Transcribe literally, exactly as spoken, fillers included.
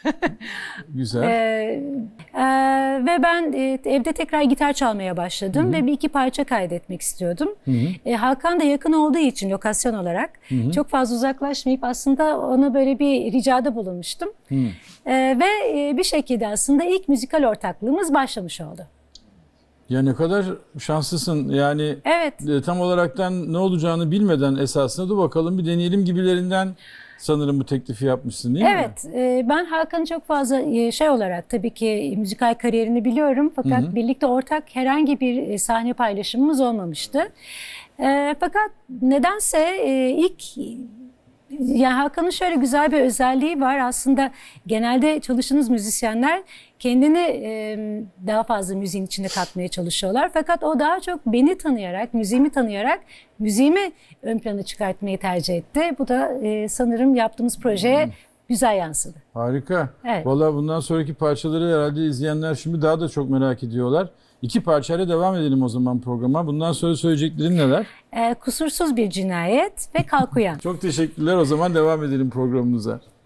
Güzel. Ee, e, ve ben e, evde tekrar gitar çalmaya başladım. Hı-hı. Ve bir iki parça kaydetmek istiyordum. E, Hakan da yakın olduğu için lokasyon olarak Hı-hı. çok fazla uzaklaşmayıp aslında ona böyle bir ricada bulunmuştum. E, ve e, bir şekilde aslında ilk müzikal ortaklığımız başlamış oldu. Ya ne kadar şanslısın yani. Evet. E, tam olaraktan ne olacağını bilmeden esasında dur bakalım bir deneyelim gibilerinden sanırım bu teklifi yapmışsın değil evet, mi? Evet. E, ben Hakan'ı çok fazla e, şey olarak tabii ki müzikal kariyerini biliyorum. Fakat Hı-hı. birlikte ortak herhangi bir e, sahne paylaşımımız olmamıştı. E, fakat nedense e, ilk... Yani Hakan'ın şöyle güzel bir özelliği var. Aslında genelde çalıştığınız müzisyenler kendini e, daha fazla müziğin içine katmaya çalışıyorlar. Fakat o daha çok beni tanıyarak, müziğimi tanıyarak müziğimi ön plana çıkartmayı tercih etti. Bu da e, sanırım yaptığımız projeye hmm. güzel yansıdı. Harika. Evet. Vallahi bundan sonraki parçaları herhalde izleyenler şimdi daha da çok merak ediyorlar. İki parçayla devam edelim o zaman programa. Bundan sonra söyleyeceklerin neler? E, kusursuz bir cinayet ve Kalk Uyan. Çok teşekkürler. O zaman devam edelim programımıza.